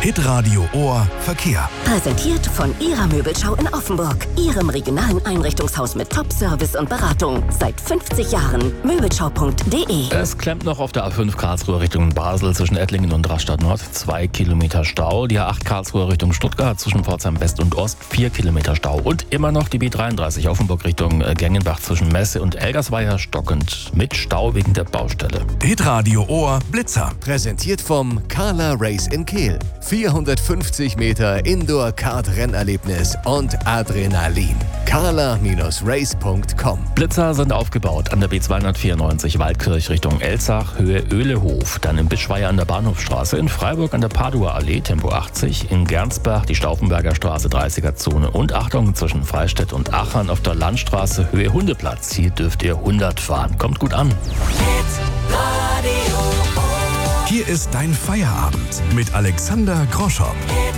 Hitradio Ohr Verkehr. Präsentiert von Ihrer Möbelschau in Offenburg. Ihrem regionalen Einrichtungshaus mit Top-Service und Beratung. Seit 50 Jahren. Möbelschau.de. Es klemmt noch auf der A5 Karlsruhe Richtung Basel zwischen Ettlingen und Rastatt Nord. 2 Kilometer Stau. Die A8 Karlsruhe Richtung Stuttgart zwischen Pforzheim West und Ost. 4 Kilometer Stau. Und immer noch die B33 Offenburg Richtung Gengenbach zwischen Messe und Elgersweier stockend. Mit Stau wegen der Baustelle. Hitradio Ohr Blitzer. Präsentiert vom Carla Race in Kehl. 450 Meter Indoor-Kart-Rennerlebnis und Adrenalin. carla-race.com. Blitzer sind aufgebaut an der B294 Waldkirch Richtung Elzach, Höhe Öhlehof. Dann in Bischweier an der Bahnhofstraße, in Freiburg an der Paduer Allee, Tempo 80. In Gernsbach die Stauffenberger Straße, 30er-Zone. Und Achtung, zwischen Freistädt und Achern auf der Landstraße, Höhe Hundeplatz. Hier dürft ihr 100 fahren. Kommt gut an. Hier ist dein Feierabend mit Alexander Groschow.